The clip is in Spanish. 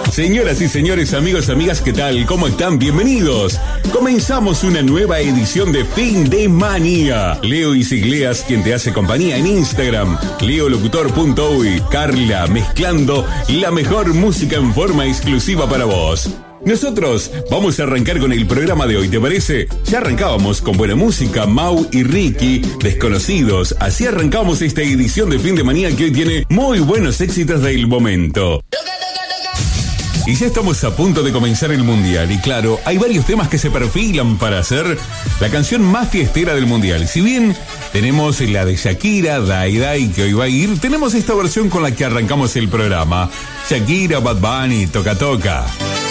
Señoras y señores, amigos, amigas, ¿qué tal? ¿Cómo están? Bienvenidos. Comenzamos una nueva edición de Fin de Manía. Leo Isigleas, quien te hace compañía en Instagram. leolocutor.uy. Carla, mezclando la mejor música en forma exclusiva para vos. Nosotros vamos a arrancar con el programa de hoy, ¿te parece? Ya arrancábamos con buena música, Mau y Ricky, Desconocidos. Así arrancamos esta edición de Fin de Manía que hoy tiene muy buenos éxitos del momento. Y ya estamos a punto de comenzar el Mundial. Y claro, hay varios temas que se perfilan para hacer la canción más fiestera del Mundial. Si bien tenemos la de Shakira, Dai Dai, que hoy va a ir, tenemos esta versión con la que arrancamos el programa. Shakira, Bad Bunny, Toca Toca.